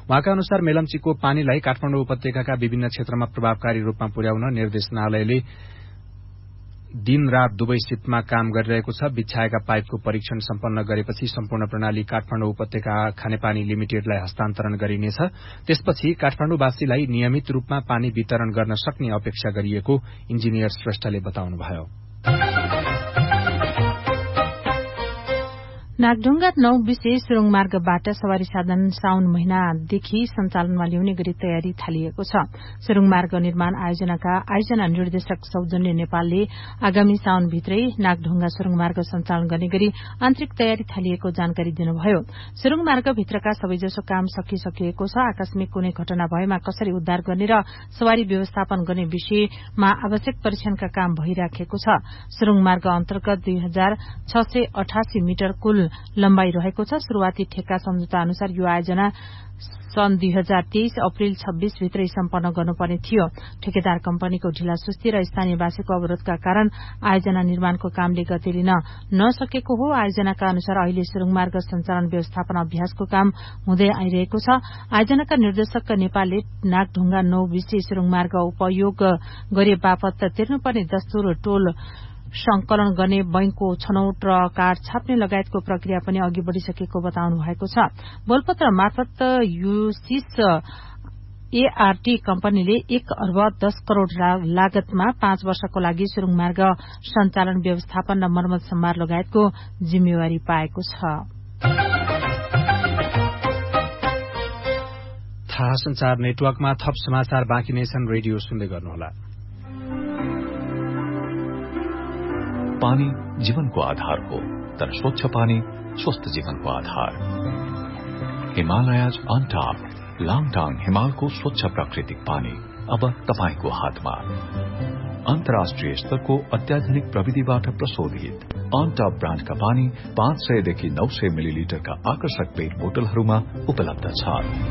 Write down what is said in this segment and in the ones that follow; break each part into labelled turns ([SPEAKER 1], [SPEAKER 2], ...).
[SPEAKER 1] उहाँका अनुसार मेलम्चीको पानीलाई काठमाडौँ उपत्यकाका विभिन्न क्षेत्रमा प्रभावकारी रूपमा पुर्याउन निर्देशनालयले दिन रात दुवै शिफ्टमा काम गरिरहेको छ। बिछाएका पाइपको परीक्षण सम्पन्न गरेपछि सम्पूर्ण प्रणाली काठमाडौँ उपत्यका खानेपानी लिमिटेडलाई हस्तान्तरण गरिनेछ। त्यसपछि काठमाडौँवासीलाई नियमित रूपमा पानी वितरण गर्न सक्ने अपेक्षा गरिएको इन्जिनियर श्रेष्ठले बताउनुभयो।
[SPEAKER 2] नागढुङ्गा 9 विशेष सुरुङ मार्गबाट सवारी साधन साउन महिनादेखि सञ्चालनमा ल्याउने गरी तयारी थालिएको छ। सुरुङ मार्ग निर्माण आयोजनाका आयोजना निर्देशक सौजन्य नेपालले आगामी साउनभित्रै नागढुङ्गा सुरुङ मार्ग सञ्चालन गर्ने गरी आन्तरिक तयारी थालिएको जानकारी दिनुभयो। सुरुङ मार्गभित्रका सबैजसो काम सकिसकिएको छ। आकस्मिक कुनै घटना भएमा कसरी उद्धार गर्ने र सवारी व्यवस्थापन गर्ने विषयमा आवश्यक परीक्षणका काम भइराखेको छ। सुरुङ मार्ग अन्तर्गत 2688 मिटर कुल लम्बाई रहेको छ। शुरूआती ठेक्का सम्झौता अनुसार यो आयोजना सन् 2023 अप्रेल 26 भित्रै सम्पन्न गर्नुपर्ने थियो। ठेकेदार कम्पनीको ढिलासुस्ती र स्थानीयवासीको अवरोधका कारण आयोजना निर्माणको कामले गति लिन नसकेको हो। आयोजनाका अनुसार अहिले सुरुङ मार्ग सञ्चालन व्यवस्थापन अभ्यासको काम हुँदै आइरहेको छ। आयोजनाका निर्देशक नेपालले नागढुङ्गा 9 विशेष सुरुङ मार्ग उपयोग गरे बापत तिर्नुपर्ने दस्तुर टोल संकलन गर्ने बैंकको छनौट र कार्ड छाप्ने लगायतको प्रक्रिया पनि अघि बढ़िसकेको बताउनु भएको छ। बोलपत्र मार्फत युसिस एआरटी कम्पनीले 1 अर्ब 10 करोड़ लागतमा 5 वर्षको लागि सुरुङ मार्ग सञ्चालन व्यवस्थापन र मर्मत सम्भार लगायतको जिम्मेवारी पाएको छ।
[SPEAKER 1] थाहा संचार नेटवर्कमा थप समाचार बाँकी नै छन्। रेडियो सुन्दै गर्नुहोला।
[SPEAKER 3] पानी जीवनको आधार हो, तर स्वच्छ पानी स्वस्थ जीवनको आधार। हिमालयज अनटॉप लाङटाङ हिमालको स्वच्छ प्राकृतिक पानी अब तपाईको हातमा। अन्तर्राष्ट्रिय स्तरको अत्याधुनिक प्रविधिबाट प्रशोधित अनटॉप ब्रान्डका पानी 500 देखि 900 मिलिलिटरका आकर्षक पेट बोतलहरूमा उपलब्ध छ।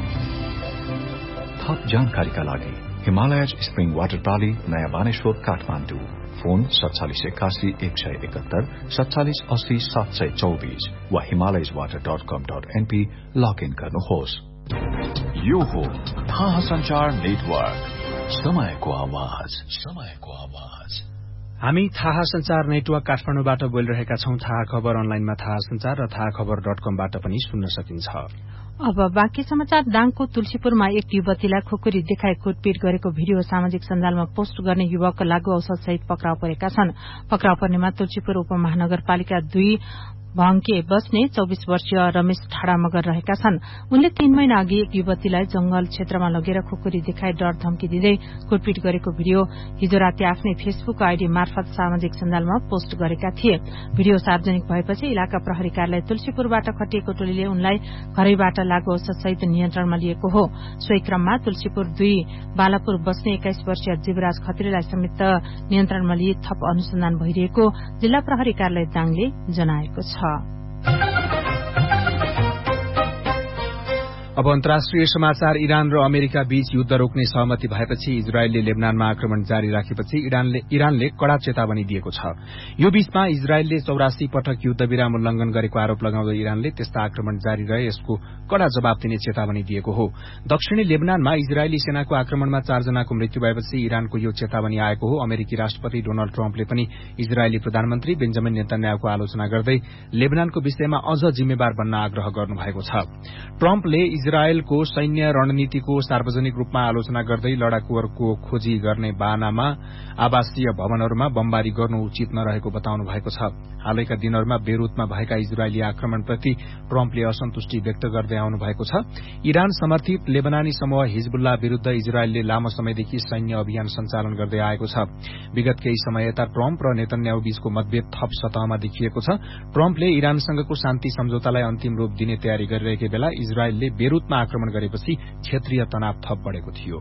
[SPEAKER 3] थप जानकारीका लागि हिमालयज स्प्रिङ वाटर प्राली, नयाँ बानेश्वर, काठमाडौँ। फोन 4781 171 4780 724 वा himalayaswater.com.np लगइन गर्नुहोस्। यो हो थाहा संचार नेटवर्क, समयको आवाज, समयको आवाज।
[SPEAKER 1] हामी थाहा संचार नेटवर्क काठमाडौँबाट बोलिरहेका छौं। थाहा खबर अनलाइनमा थाहा संचार र थाहाखबर.com-बाट पनि सुन्न सकिन्छ।
[SPEAKER 2] अब बाँकी समाचार। दाङको तुलसीपुरमा एक युवतीलाई खुकुरी देखाई कुटपिट गरेको भिडियो सामाजिक सञ्जालमा पोस्ट गर्ने युवक लागू औषध सहित पक्राउ परेका छन्। पक्राउ पर्नेमा तुलसीपुर उपमहानगरपालिका 2 भंके बस्ने 24 वर्षीय रमेश ठाडा मगर रहेका छन्। उनले 3 महिना अघि एक युवतीलाई जंगल क्षेत्रमा लगेर खुकुरी देखाई डर धम्की दिँदै कुटपिट गरेको भिडियो हिजो राति आफ्नै फेसबुक आईडी मार्फत सामाजिक सञ्जालमा पोस्ट गरेका थिए। भिडियो सार्वजनिक भएपछि इलाका प्रहरी कार्यालय तुलसीपुरबाट खटिएको टोलीले उनलाई घरैबाट लागू औषध सहित नियन्त्रणमा लिएको हो। सोही क्रममा तुलसीपुर 2 बालापुर बस्ने 21 वर्षीय जीवराज खत्रीलाई समेत नियन्त्रणमा लिए थप अनुसन्धान भइरहेको जिल्ला प्रहरी कार्यालय दाङले जनाएको छ।
[SPEAKER 1] अब अन्तर्राष्ट्रिय समाचार। इरान र अमेरिका बीच युद्ध रोक्ने सहमति भएपछि इजरायलले लेबनानमा आक्रमण जारी राखेपछि इरानले कड़ा चेतावनी दिएको छ। यो बीचमा इजरायलले 84 पटक युद्ध विराम उल्लंघन गरेको आरोप लगाउँदै इरानले त्यस्ता आक्रमण जारी रहे यसको कड़ा जवाब दिने चेतावनी दिएको हो। दक्षिणी लेबनानमा इजरायली सेनाको आक्रमणमा 4 जनाको मृत्यु भएपछि इरानको यो चेतावनी आएको हो। अमेरिकी राष्ट्रपति डोनाल्ड ट्रम्पले पनि इजरायली प्रधानमन्त्री बेन्जामिन नेतन्याहुको आलोचना गर्दै लेबनानको विषयमा अझ जिम्मेवार बन्न आग्रह गर्नुभएको छ। ट्रम्पले इजरायलको सैन्य रणनीतिको सार्वजनिक रूपमा आलोचना गर्दै लडाकुहरूको खोजी गर्ने बाहनामा आवासीय भवनहरूमा बमबारी गर्नु उचित नरहेको बताउनु भएको छ। हालैका दिनहरूमा बेरुतमा भएका इजरायली आक्रमणप्रति ट्रम्पले असन्तुष्टि व्यक्त गर्दै आउनु भएको छ। इरान समर्थित लेबनानी समूह हिजबुल्लाह विरूद्ध इजरायलले लामो समयदेखि सैन्य अभियान सञ्चालन गर्दै आएको छ। विगत केही समय यता ट्रम्प र नेतन्याहु बीचको मतभेद थप सतहमा देखिएको छ। ट्रम्पले इरानसँगको शान्ति सम्झौतालाई अन्तिम रूप दिने तयारी गरिरहेकै बेला इजरायलले बेरुतमा आक्रमण गरेपछि क्षेत्रीय तनाव थप बढ़ेको थियो।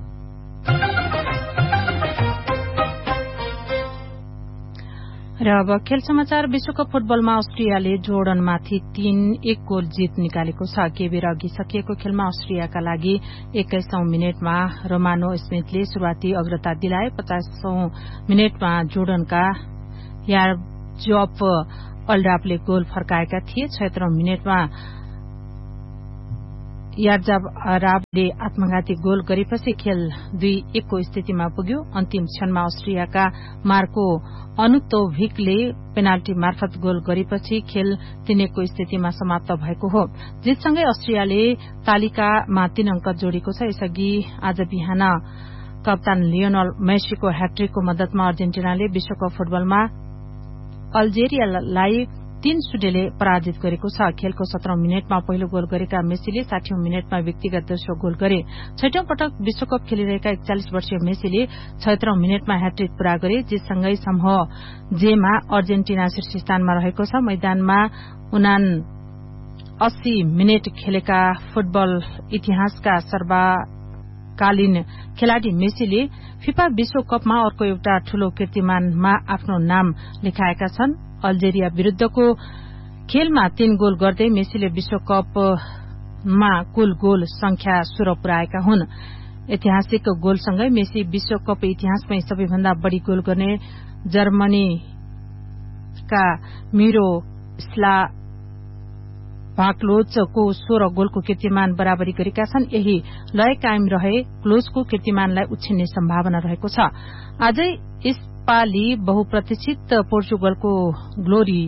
[SPEAKER 2] र अब खेल समाचार। विश्वकप फुटबलमा अस्ट्रियाले जोर्डनमाथि 3-1 गोल जीत निकालेको छ। केही बेर अघि सकिएको खेलमा अस्ट्रियाका लागि 21औं मिनेटमा रोमानो स्मिथले शुरूआती अग्रता दिलाए। 50औं मिनेटमा जोर्डनका यारजफ अल्डापले गोल फर्काएका थिए। 76औं मिनेटमा यार्जारावले आत्मघाती गोल गरेपछि खेल 2-1 को स्थितिमा पुग्यो। अन्तिम क्षणमा अस्ट्रियाका मार्को अनुतोभिकले पेनाल्टी मार्फत गोल गरेपछि खेल 3-1 को स्थितिमा समाप्त भएको हो। जितसँगै अस्ट्रियाले तालिकामा 3 अंक जोडेको छ। यसअघि आज बिहान कप्तान लियोनल मेसीको ह्याट्रिकको मद्दतमा अर्जेन्टिनाले विश्वकप फुटबलमा अल्जेरियालाई 3-0 ले पराजित गरेको छ। खेलको 17औं मिनटमा पहिलो गोल गरेका मेसीले 60औं मिनटमा व्यक्तिगत दोस्रो गोल गरे। 6औं पटक विश्वकप खेलिरहेका 41 वर्षीय मेसीले 76औं मिनटमा ह्याट्रिक पूरा गरे। जितसँगै समूह जेमा अर्जेन्टिना शीर्ष स्थानमा रहेको छ। मैदानमा 79 मिनट खेलेका फुटबल इतिहासका सर्वकालीन खेलाड़ी मेसीले फिफा विश्वकपमा अर्को एउटा ठूलो कीर्तिमानमा आफ्नो नाम लेखाएका छन्। अल्जेरिया विरूद्धको खेलमा 3 गोल गर्दै मेसीले विश्वकपमा कुल गोल संख्या 16 पुर्याएका हुन्। ऐतिहासिक गोलसँगै मेसी विश्वकप इतिहासमै सबैभन्दा बढ़ी गोल गर्ने जर्मनीका मिरोस्लाभाक्लोजको 16 गोलको कीर्तिमान बराबरी गरेका छन्। यही लय कायम रहे क्लोजको कीर्तिमानलाई उछिन्ने सम्भावना रहेको छ। आजै यसपालि बहुप्रतीक्षित पोर्चुगलको ग्लोरी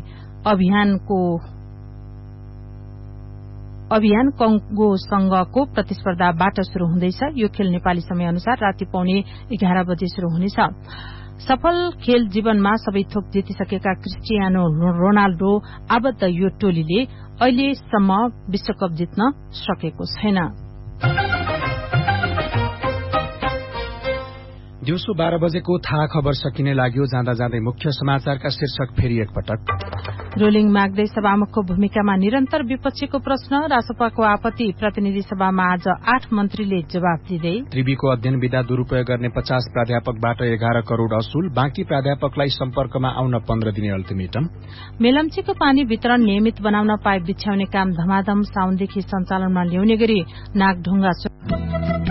[SPEAKER 2] अभियान कंगोसँगको प्रतिस्पर्धाबाट शुरू हुँदैछ। यो खेल नेपाली समय अनुसार राति 11:15 बजे शुरू हुनेछ। सफल खेल जीवनमा सबै थोक जितिसकेका क्रिस्टियानो रोनाल्डो आबद्ध यो टोलीले अहिलेसम्म विश्वकप जित्न सकेको छैन।
[SPEAKER 1] दिउँसो 12 बजेको थाहा खबर सकिने लाग्यो। जाँदा जाँदै मुख्य समाचारका शीर्षक फेरि एकपटक।
[SPEAKER 2] रुलिङ माग्दै सभामुखको भूमिकामा निरन्तर विपक्षीको प्रश्न। रासपाको आपत्ति। प्रतिनिधि सभामा आज 8 मन्त्रीले जवाब दिँदै।
[SPEAKER 1] त्रिवीको अध्ययन विधा दुरूपयोग गर्ने 50 प्राध्यापकबाट 11 करोड़ असुल। बाँकी प्राध्यापकलाई सम्पर्कमा आउन 15 दिने अल्टिमेटम।
[SPEAKER 2] मेलम्चीको पानी वितरण नियमित बनाउन पाइप बिछ्याउने काम धमाधम साउनदेखि सञ्चालनमा ल्याउने गरी नागढुङ्गा